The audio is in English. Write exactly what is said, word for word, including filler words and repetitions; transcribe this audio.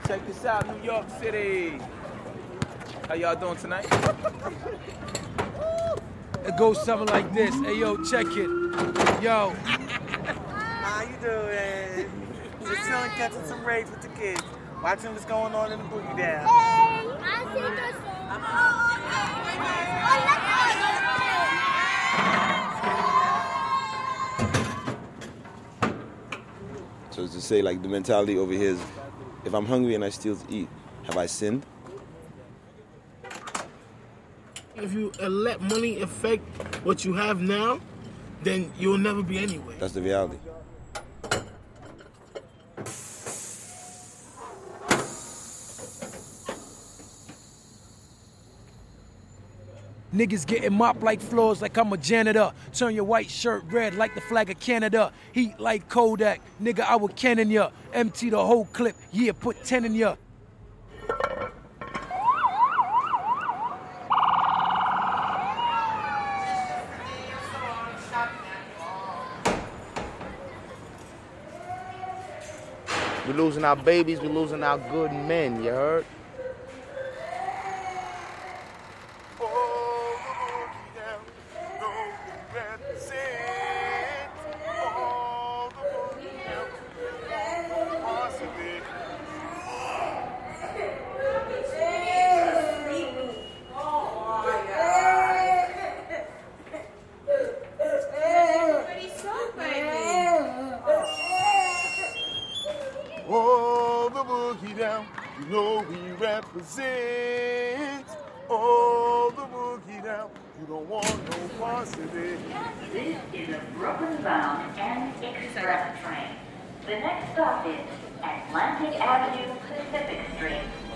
Check this out, New York City. How y'all doing tonight? It goes something like this. Hey, yo, check it. Yo. How you doing? Just chilling, catching some rage with the kids. Watching what's going on in the boogie down. Hey, I see this. So to say, like, the mentality over here is, if I'm hungry and I still eat, have I sinned? If you uh, let money affect what you have now, then you'll never be anywhere. That's the reality. Niggas getting mopped like floors like I'm a janitor. Turn your white shirt red like the flag of Canada. Heat like Kodak. Nigga, I will cannon ya. Empty the whole clip. Yeah, put ten in ya. We're losing our babies, we're losing our good men, you heard? All the boogie down, you know we represent. All the boogie down, you don't want no parts of it. This is a Brooklyn-bound N Express train. The next stop is Atlantic Avenue, Pacific Street.